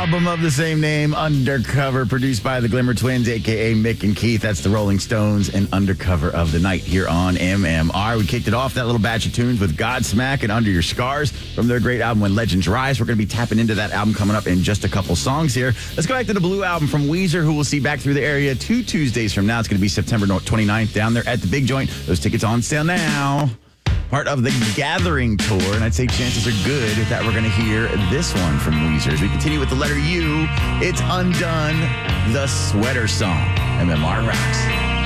album of the same name, Undercover, produced by the Glimmer Twins, a.k.a. Mick and Keith. That's the Rolling Stones and Undercover of the Night here on MMR. We kicked it off, that little batch of tunes, with Godsmack and Under Your Scars from their great album, When Legends Rise. We're going to be tapping into that album coming up in just a couple songs here. Let's go back to the Blue album from Weezer, who we'll see back through the area 2 Tuesdays from now. It's going to be September 29th down there at the Big Joint. Those tickets on sale now. Part of the Gathering Tour, and I'd say chances are good that we're going to hear this one from Weezer. As we continue with the letter U, it's Undone, the Sweater Song. MMR rocks.